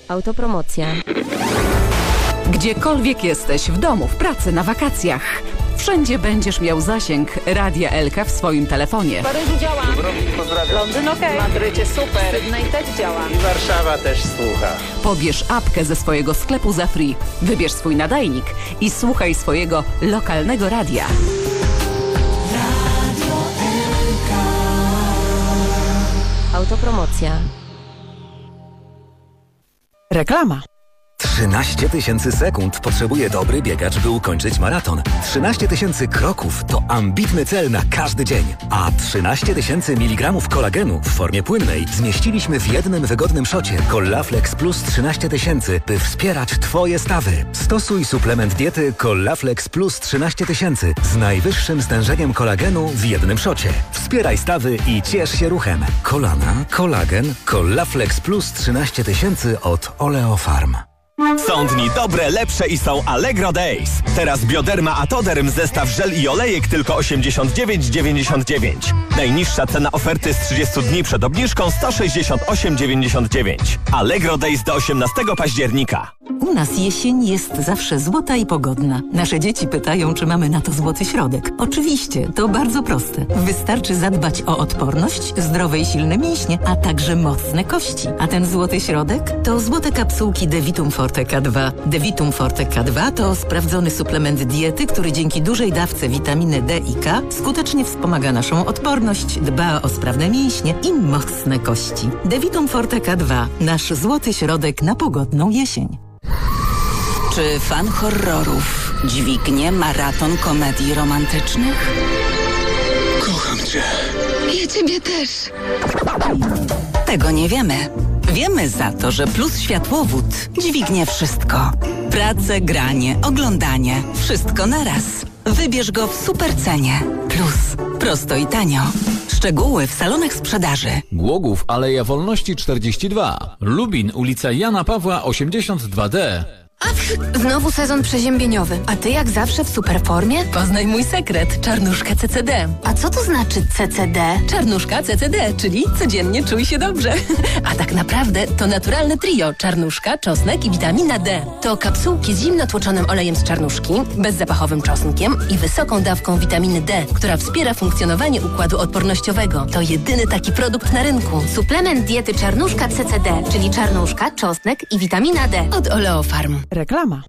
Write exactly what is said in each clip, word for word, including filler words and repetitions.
Autopromocja. Gdziekolwiek jesteś, w domu, w pracy, na wakacjach, wszędzie będziesz miał zasięg Radia Elka w swoim telefonie. W Paryżu działa. Londyn okej. Okay. Madrycie super. Sydney też działa. I Warszawa też słucha. Pobierz apkę ze swojego sklepu za free, wybierz swój nadajnik i słuchaj swojego lokalnego radia. Radio Elka. Autopromocja. Reklama. trzynaście tysięcy sekund potrzebuje dobry biegacz, by ukończyć maraton. trzynaście tysięcy kroków to ambitny cel na każdy dzień. A trzynaście tysięcy miligramów kolagenu w formie płynnej zmieściliśmy w jednym wygodnym szocie. Collaflex Plus trzynaście tysięcy, by wspierać Twoje stawy. Stosuj suplement diety Collaflex Plus trzynaście tysięcy z najwyższym stężeniem kolagenu w jednym szocie. Wspieraj stawy i ciesz się ruchem. Kolana, kolagen, Collaflex Plus trzynaście tysięcy od Oleofarm. Są dni dobre, lepsze i są Allegro Days. Teraz Bioderma Atoderm zestaw żel i olejek tylko osiemdziesiąt dziewięć dziewięćdziesiąt dziewięć. Najniższa cena oferty z trzydziestu dni przed obniżką sto sześćdziesiąt osiem dziewięćdziesiąt dziewięć. Allegro Days do osiemnastego października. U nas jesień jest zawsze złota i pogodna. Nasze dzieci pytają, czy mamy na to złoty środek. Oczywiście, to bardzo proste. Wystarczy zadbać o odporność, zdrowe i silne mięśnie, a także mocne kości. A ten złoty środek to złote kapsułki Devitum Forte K dwa. Devitum Forte K dwa to sprawdzony suplement diety, który dzięki dużej dawce witaminy D i K skutecznie wspomaga naszą odporność, dba o sprawne mięśnie i mocne kości. Devitum Forte K dwa. Nasz złoty środek na pogodną jesień. Czy fan horrorów dźwignie maraton komedii romantycznych? Kocham cię. Ja ciebie też. Tego nie wiemy. Wiemy za to, że Plus Światłowód dźwignie wszystko. Pracę, granie, oglądanie. Wszystko naraz. Wybierz go w supercenie. Plus. Prosto i tanio. Szczegóły w salonach sprzedaży. Głogów, Aleja Wolności czterdzieści dwa. Lubin, ulica Jana Pawła osiemdziesiąt dwa D. Znowu sezon przeziębieniowy, a ty jak zawsze w super formie? Poznaj mój sekret, czarnuszka C C D. A co to znaczy C C D? Czarnuszka C C D, czyli codziennie czuj się dobrze. A tak naprawdę to naturalne trio, czarnuszka, czosnek i witamina D. To kapsułki z zimno tłoczonym olejem z czarnuszki, bezzapachowym czosnkiem i wysoką dawką witaminy D, która wspiera funkcjonowanie układu odpornościowego. To jedyny taki produkt na rynku. Suplement diety czarnuszka C C D, czyli czarnuszka, czosnek i witamina D. Od Oleofarm. Reklama.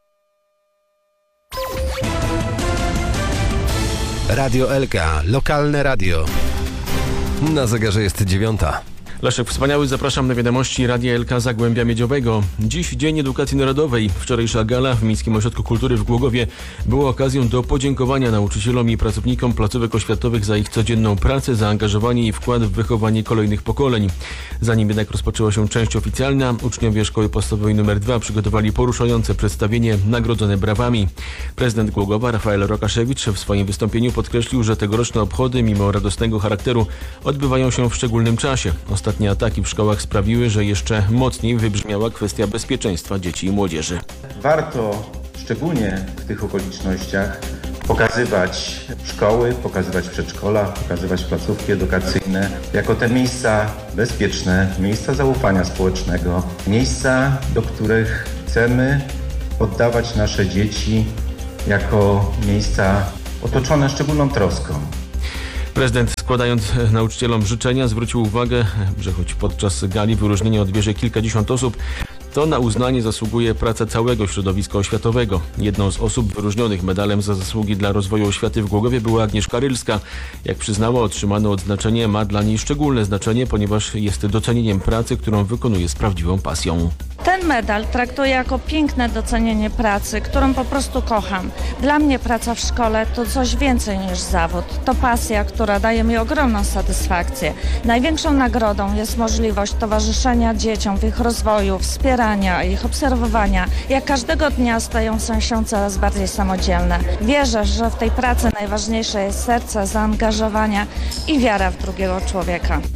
Radio Elka, lokalne radio. Na zegarze jest dziewiąta. Leszek Wspaniały, zapraszam na wiadomości Radia Elka Zagłębia Miedziowego. Dziś Dzień Edukacji Narodowej. Wczorajsza gala w Miejskim Ośrodku Kultury w Głogowie była okazją do podziękowania nauczycielom i pracownikom placówek oświatowych za ich codzienną pracę, zaangażowanie i wkład w wychowanie kolejnych pokoleń. Zanim jednak rozpoczęła się część oficjalna, uczniowie Szkoły Podstawowej numer dwa przygotowali poruszające przedstawienie nagrodzone brawami. Prezydent Głogowa Rafael Rokaszewicz w swoim wystąpieniu podkreślił, że tegoroczne obchody, mimo radosnego charakteru, odbywają się w szczególnym czasie. Ostatnie ataki w szkołach sprawiły, że jeszcze mocniej wybrzmiała kwestia bezpieczeństwa dzieci i młodzieży. Warto szczególnie w tych okolicznościach pokazywać szkoły, pokazywać przedszkola, pokazywać placówki edukacyjne jako te miejsca bezpieczne, miejsca zaufania społecznego, miejsca, do których chcemy oddawać nasze dzieci jako miejsca otoczone szczególną troską. Prezydent, składając nauczycielom życzenia, zwrócił uwagę, że choć podczas gali wyróżnienie odbierze kilkadziesiąt osób, to na uznanie zasługuje praca całego środowiska oświatowego. Jedną z osób wyróżnionych medalem za zasługi dla rozwoju oświaty w Głogowie była Agnieszka Rylska. Jak przyznała, otrzymane odznaczenie ma dla niej szczególne znaczenie, ponieważ jest docenieniem pracy, którą wykonuje z prawdziwą pasją. Ten medal traktuję jako piękne docenienie pracy, którą po prostu kocham. Dla mnie praca w szkole to coś więcej niż zawód. To pasja, która daje mi ogromną satysfakcję. Największą nagrodą jest możliwość towarzyszenia dzieciom w ich rozwoju, wspierania ich, obserwowania. Jak każdego dnia stają się coraz bardziej samodzielne. Wierzę, że w tej pracy najważniejsze jest serce, zaangażowania i wiara w drugiego człowieka.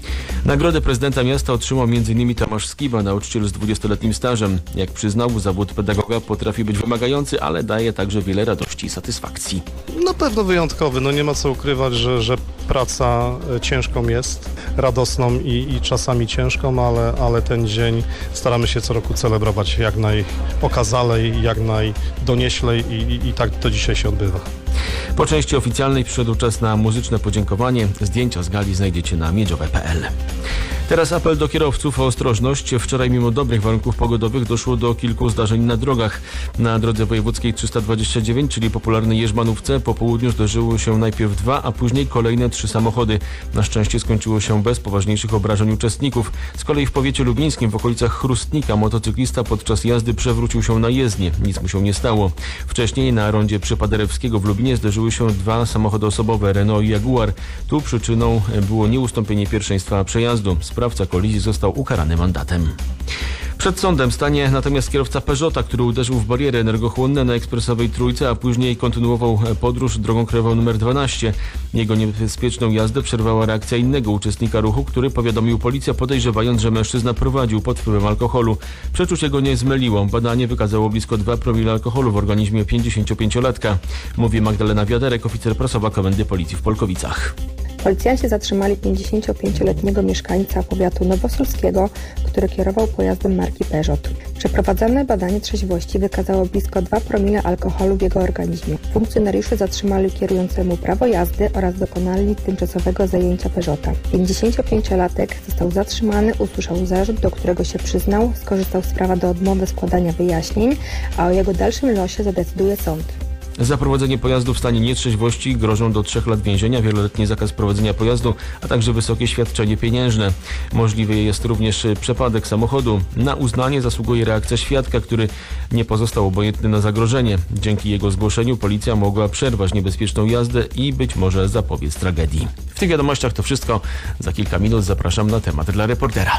Nagrodę prezydenta miasta otrzymał m.in. Tomasz Skiba, nauczyciel z dwudziestoletnim stażem. Jak przyznał, zawód pedagoga potrafi być wymagający, ale daje także wiele radości i satysfakcji. Na pewno wyjątkowy, no nie ma co ukrywać, że, że praca ciężką jest, radosną i, i czasami ciężką, ale, ale ten dzień staramy się co roku celebrować jak najokazalej, jak najdonieślej i, i, i tak to dzisiaj się odbywa. Po części oficjalnej przyszedł czas na muzyczne podziękowanie. Zdjęcia z gali znajdziecie na miedziowe kropka p l. Teraz apel do kierowców o ostrożność. Wczoraj mimo dobrych warunków pogodowych doszło do kilku zdarzeń na drogach. Na drodze wojewódzkiej trzysta dwadzieścia dziewięć, czyli popularnej Jerzmanówce, po południu zdarzyły się najpierw dwa, a później kolejne trzy samochody. Na szczęście skończyło się bez poważniejszych obrażeń uczestników. Z kolei w powiecie lubińskim w okolicach Chrustnika motocyklista podczas jazdy przewrócił się na jezdnię. Nic mu się nie stało. Wcześniej na rondzie przy Paderewskiego w Lubinie zdarzyły się dwa samochody osobowe, Renault i Jaguar. Tu przyczyną było nieustąpienie pierwszeństwa przejazdu. Sprawca kolizji został ukarany mandatem. Przed sądem stanie natomiast kierowca Peugeota, który uderzył w bariery energochłonne na ekspresowej Trójce, a później kontynuował podróż drogą krajową numer dwanaście. Jego niebezpieczną jazdę przerwała reakcja innego uczestnika ruchu, który powiadomił policję, podejrzewając, że mężczyzna prowadził pod wpływem alkoholu. Przeczucie go nie zmyliło. Badanie wykazało blisko dwa promile alkoholu w organizmie pięćdziesięciopięciolatka. Mówi Magdalena Wiaderek, oficer prasowa Komendy Policji w Polkowicach. Policjanci zatrzymali pięćdziesięciopięcioletniego mieszkańca powiatu nowosolskiego, który kierował pojazdem marki Peugeot. Przeprowadzone badanie trzeźwości wykazało blisko dwa promile alkoholu w jego organizmie. Funkcjonariusze zatrzymali kierującemu prawo jazdy oraz dokonali tymczasowego zajęcia Peugeota. pięćdziesięciopięciolatek został zatrzymany, usłyszał zarzut, do którego się przyznał, skorzystał z prawa do odmowy składania wyjaśnień, a o jego dalszym losie zadecyduje sąd. Za prowadzenie pojazdu w stanie nietrzeźwości grożą do trzech lat więzienia, wieloletni zakaz prowadzenia pojazdu, a także wysokie świadczenie pieniężne. Możliwy jest również przepadek samochodu. Na uznanie zasługuje reakcja świadka, który nie pozostał obojętny na zagrożenie. Dzięki jego zgłoszeniu policja mogła przerwać niebezpieczną jazdę i być może zapobiec tragedii. W tych wiadomościach to wszystko. Za kilka minut zapraszam na temat dla reportera.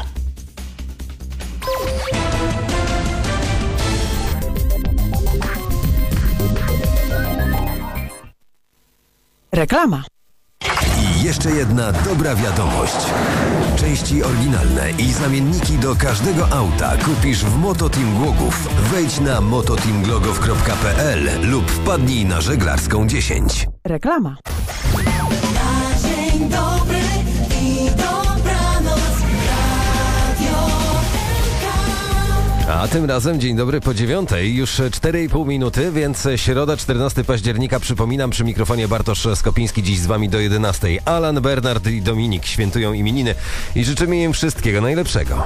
Reklama. I jeszcze jedna dobra wiadomość. Części oryginalne i zamienniki do każdego auta kupisz w Mototeam Głogów. Wejdź na mototeamglogow kropka p l lub wpadnij na Żeglarską dziesięć. Reklama. Na dzień dobry i dobranoc. Radio A tym razem dzień dobry po dziewiątej, już cztery i pół minuty, więc środa czternastego października, przypominam, przy mikrofonie Bartosz Skopiński, dziś z wami do jedenastej. Alan, Bernard i Dominik świętują imieniny i życzymy im wszystkiego najlepszego.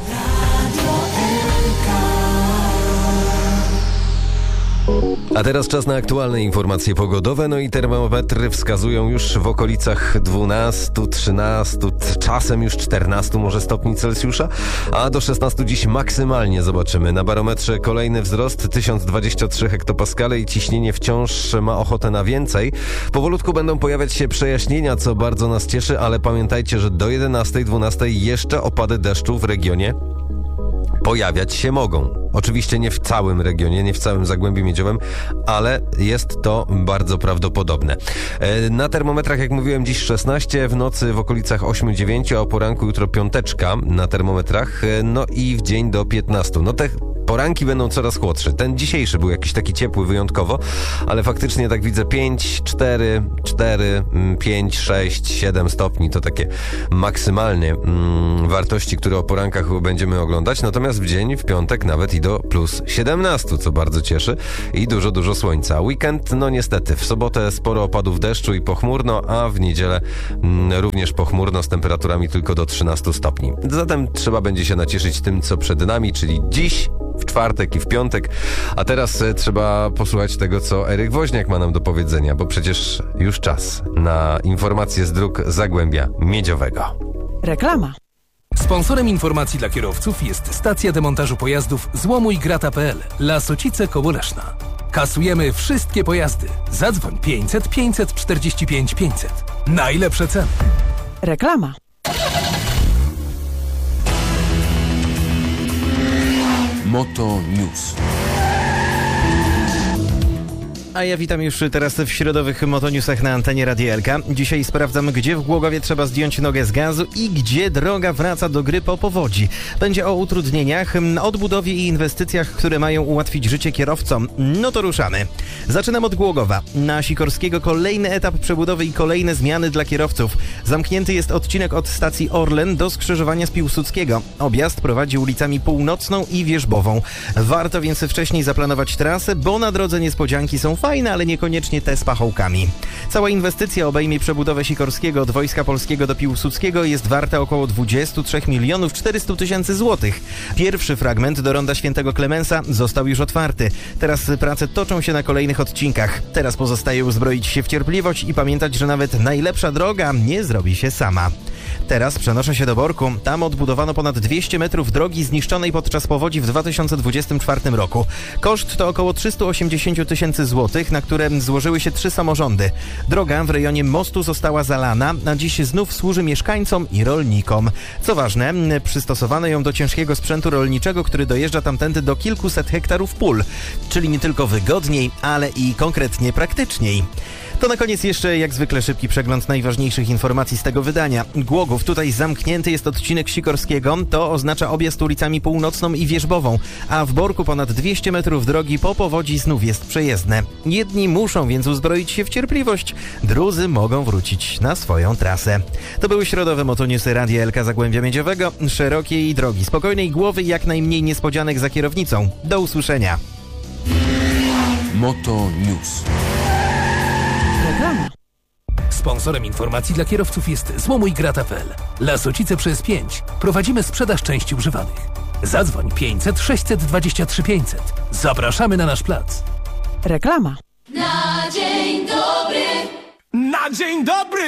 A teraz czas na aktualne informacje pogodowe, no i termometry wskazują już w okolicach dwunastu, trzynastu, czasem już czternastu może stopni Celsjusza, a do szesnastu dziś maksymalnie zobaczymy. Na barometrze kolejny wzrost, tysiąc dwadzieścia trzy hektopaskale i ciśnienie wciąż ma ochotę na więcej. Powolutku będą pojawiać się przejaśnienia, co bardzo nas cieszy, ale pamiętajcie, że do jedenastej, dwunastej jeszcze opady deszczu w regionie pojawiać się mogą. Oczywiście nie w całym regionie, nie w całym Zagłębiu Miedziowym, ale jest to bardzo prawdopodobne. Na termometrach, jak mówiłem, dziś szesnaście, w nocy w okolicach osiem dziewięć, a o poranku jutro piąteczka na termometrach, no i w dzień do piętnastu. No te poranki będą coraz chłodsze. Ten dzisiejszy był jakiś taki ciepły wyjątkowo, ale faktycznie tak widzę pięć, cztery, cztery, pięć, sześć, siedem stopni. To takie maksymalnie mm, wartości, które o porankach będziemy oglądać. Natomiast w dzień, w piątek nawet i do plus siedemnastu, co bardzo cieszy. I dużo, dużo słońca. Weekend, no niestety, w sobotę sporo opadów deszczu i pochmurno, a w niedzielę mm, również pochmurno z temperaturami tylko do trzynastu stopni. Zatem trzeba będzie się nacieszyć tym, co przed nami, czyli dziś, w czwartek i w piątek. A teraz e, trzeba posłuchać tego, co Eryk Woźniak ma nam do powiedzenia, bo przecież już czas na informacje z dróg Zagłębia Miedziowego. Reklama. Sponsorem informacji dla kierowców jest stacja demontażu pojazdów złomuj grata kropka p l. Lasocice koło Leszna. Kasujemy wszystkie pojazdy. Zadzwoń pięćset, pięćset czterdzieści pięć, pięćset. Najlepsze ceny. Reklama. Moto News. A ja witam już teraz w środowych motoniusach na antenie Radia Elka. Dzisiaj sprawdzam, gdzie w Głogowie trzeba zdjąć nogę z gazu i gdzie droga wraca do gry po powodzi. Będzie o utrudnieniach, odbudowie i inwestycjach, które mają ułatwić życie kierowcom. No to ruszamy. Zaczynam od Głogowa. Na Sikorskiego kolejny etap przebudowy i kolejne zmiany dla kierowców. Zamknięty jest odcinek od stacji Orlen do skrzyżowania z Piłsudskiego. Objazd prowadzi ulicami Północną i Wierzbową. Warto więc wcześniej zaplanować trasę, bo na drodze niespodzianki są fajne, ale niekoniecznie te z pachołkami. Cała inwestycja obejmie przebudowę Sikorskiego od Wojska Polskiego do Piłsudskiego, jest warta około dwadzieścia trzy milionów czterysta tysięcy złotych. Pierwszy fragment do ronda Świętego Klemensa został już otwarty. Teraz prace toczą się na kolejnych odcinkach. Teraz pozostaje uzbroić się w cierpliwość i pamiętać, że nawet najlepsza droga nie zrobi się sama. Teraz przenoszę się do Borku. Tam odbudowano ponad dwieście metrów drogi zniszczonej podczas powodzi w dwa tysiące dwudziestym czwartym roku. Koszt to około trzysta osiemdziesiąt tysięcy złotych, na które złożyły się trzy samorządy. Droga w rejonie mostu została zalana, a dziś znów służy mieszkańcom i rolnikom. Co ważne, przystosowano ją do ciężkiego sprzętu rolniczego, który dojeżdża tamtędy do kilkuset hektarów pól. Czyli nie tylko wygodniej, ale i konkretnie praktyczniej. To na koniec jeszcze jak zwykle szybki przegląd najważniejszych informacji z tego wydania. Głogów, tutaj zamknięty jest odcinek Sikorskiego, to oznacza objazd ulicami Północną i Wierzbową, a w Borku ponad dwieście metrów drogi po powodzi znów jest przejezdne. Jedni muszą więc uzbroić się w cierpliwość, drudzy mogą wrócić na swoją trasę. To były środowe motoniusy Radia Elka Zagłębia Miedziowego. Szerokiej drogi, spokojnej głowy i jak najmniej niespodzianek za kierownicą. Do usłyszenia. Moto News. Sponsorem informacji dla kierowców jest Złomuj Grata kropka pe el. Lasocice przez pięć. Prowadzimy sprzedaż części używanych. Zadzwoń pięćset sześćset dwadzieścia trzy pięćset. Zapraszamy na nasz plac. Reklama. Na dzień dobry. Na dzień dobry!